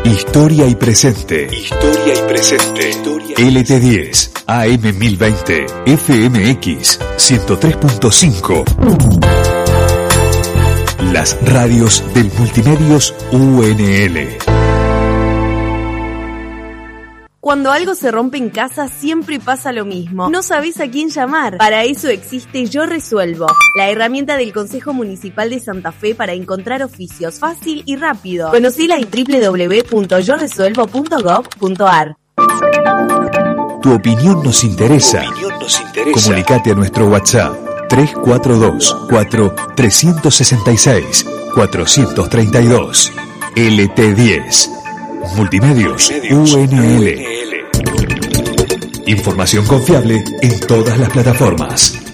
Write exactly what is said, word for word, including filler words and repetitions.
Historia y presente. Historia y presente. L T diez, A M mil veinte, F M X ciento tres punto cinco. Las radios del Multimedios U N L. Cuando algo se rompe en casa, siempre pasa lo mismo. No sabés a quién llamar. Para eso existe Yo Resuelvo, la herramienta del Consejo Municipal de Santa Fe para encontrar oficios fácil y rápido. Conocila en doble u doble u doble u punto yo resuelvo punto gob punto ar. Tu opinión nos interesa. Tu opinión nos interesa. Comunicate a nuestro WhatsApp tres cuatro dos, cuatro tres seis seis, cuatro tres dos. L T diez. Multimedios, Multimedios U N L. Información confiable en todas las plataformas.